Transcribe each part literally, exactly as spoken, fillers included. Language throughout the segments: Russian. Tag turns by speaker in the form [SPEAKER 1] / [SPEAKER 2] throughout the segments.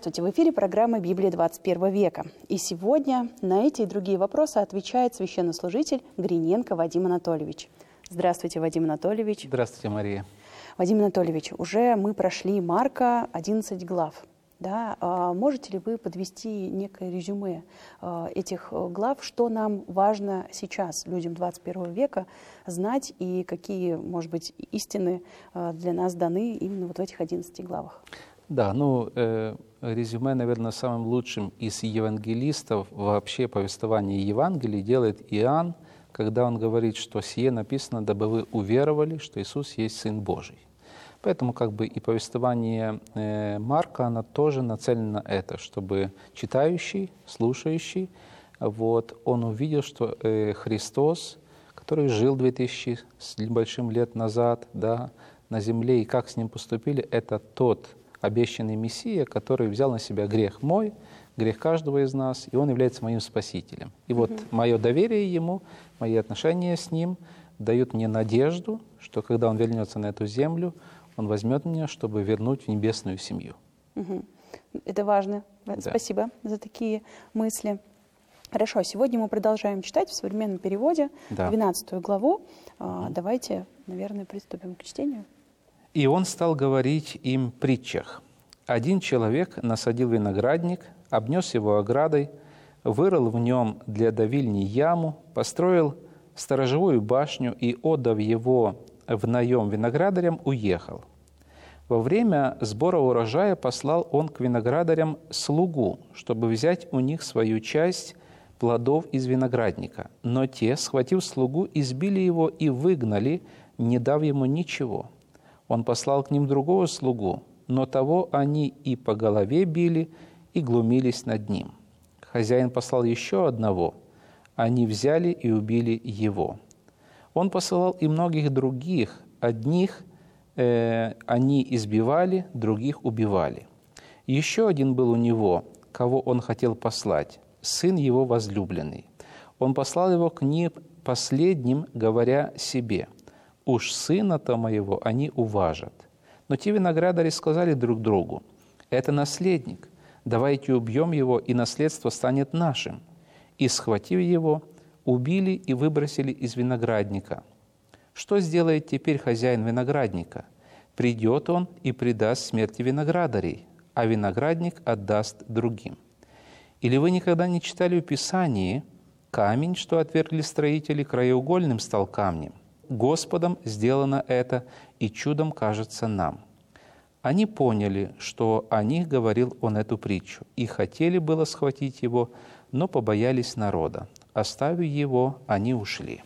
[SPEAKER 1] Здравствуйте! В эфире программа «Библия двадцать первого века». И сегодня на эти и другие вопросы отвечает священнослужитель Гриненко Вадим Анатольевич. Здравствуйте, Вадим Анатольевич.
[SPEAKER 2] Здравствуйте, Мария.
[SPEAKER 1] Вадим Анатольевич, уже мы прошли Марка одиннадцать глав. Да? Можете ли вы подвести некое резюме этих глав, что нам важно сейчас, людям двадцать первого века, знать и какие, может быть, истины для нас даны именно вот в этих одиннадцати главах?
[SPEAKER 2] Да, ну, э, резюме, наверное, самым лучшим из евангелистов вообще повествование Евангелий делает Иоанн, когда он говорит, что сие написано, дабы вы уверовали, что Иисус есть Сын Божий. Поэтому как бы и повествование э, Марка, оно тоже нацелено на это, чтобы читающий, слушающий, вот, он увидел, что э, Христос, который жил две тысячи с небольшим лет назад, да, на земле, и как с ним поступили, это тот обещанный Мессия, который взял на себя грех мой, грех каждого из нас, и Он является моим Спасителем. И вот mm-hmm. мое доверие Ему, мои отношения с Ним дают мне надежду, что когда Он вернется на эту землю, Он возьмет меня, чтобы вернуть в небесную семью.
[SPEAKER 1] Mm-hmm. Это важно. Да. Спасибо за такие мысли. Хорошо, сегодня мы продолжаем читать в современном переводе да. двенадцатую главу. Mm-hmm. Давайте, наверное, приступим к чтению.
[SPEAKER 2] И он стал говорить им в притчах. Один человек насадил виноградник, обнес его оградой, вырыл в нем для давильни яму, построил сторожевую башню и, отдав его в наем виноградарям, уехал. Во время сбора урожая послал он к виноградарям слугу, чтобы взять у них свою часть плодов из виноградника. Но те, схватив слугу, избили его и выгнали, не дав ему ничего. Он послал к ним другого слугу, но того они и по голове били, и глумились над ним. Хозяин послал еще одного, они взяли и убили его. Он посылал и многих других, одних э, они избивали, других убивали. Еще один был у него, кого он хотел послать, сын его возлюбленный. Он послал его к ним последним, говоря себе: «Уж сына-то моего они уважат». Но те виноградари сказали друг другу: «Это наследник, давайте убьем его, и наследство станет нашим». И, схватив его, убили и выбросили из виноградника. Что сделает теперь хозяин виноградника? Придет он и предаст смерти виноградарей, а виноградник отдаст другим. Или вы никогда не читали в Писании: камень, что отвергли строители, краеугольным стал камнем? Господом сделано это, и чудом кажется нам. Они поняли, что о них говорил он эту притчу, и хотели было схватить его, но побоялись народа. Оставив его, они ушли.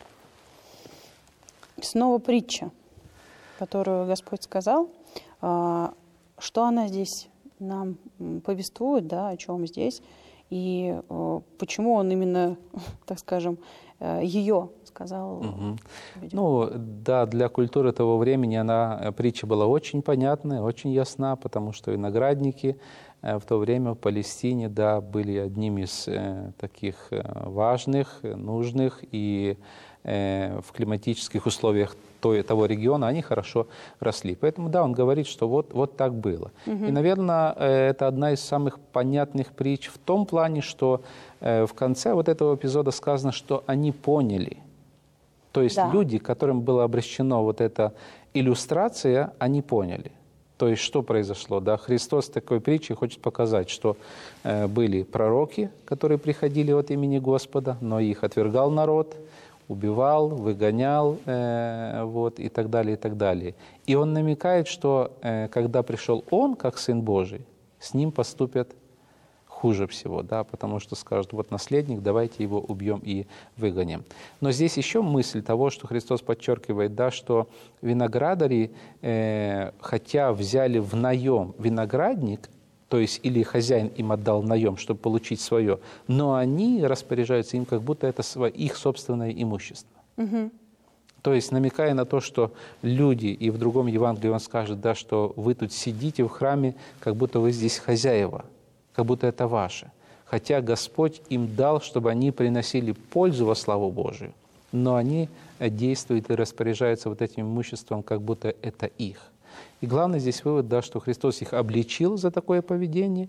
[SPEAKER 1] Снова притча, которую Господь сказал. Что она здесь нам повествует, да, о чем здесь, и почему он именно, так скажем, ее сказал.
[SPEAKER 2] Угу. Ну, да, для культуры того времени она, притча была очень понятная, очень ясна, потому что виноградники в то время в Палестине, да, были одними из э, таких важных, нужных, и э, в климатических условиях той, того региона они хорошо росли. Поэтому, да, он говорит, что вот, вот так было. Угу. И, наверное, это одна из самых понятных притч в том плане, что э, в конце вот этого эпизода сказано, что они поняли. То есть да. люди, которым была обращена вот эта иллюстрация, они поняли. То есть что произошло? Да? Христос такой притчей хочет показать, что э, были пророки, которые приходили от имени Господа, но их отвергал народ, убивал, выгонял, э, вот, и так далее, и так далее. И он намекает, что э, когда пришел он, как Сын Божий, с ним поступят хуже всего, да, потому что скажут: вот наследник, давайте его убьем и выгоним. Но здесь еще мысль того, что Христос подчеркивает, да, что виноградари, э, хотя взяли в наем виноградник, то есть или хозяин им отдал наем, чтобы получить свое, но они распоряжаются им, как будто это свое, их собственное имущество. Угу. То есть намекая на то, что люди, и в другом Евангелии он скажет, да, что вы тут сидите в храме, как будто вы здесь хозяева, как будто это ваше. Хотя Господь им дал, чтобы они приносили пользу во славу Божию, но они действуют и распоряжаются вот этим имуществом, как будто это их. И главный здесь вывод, да, что Христос их обличил за такое поведение,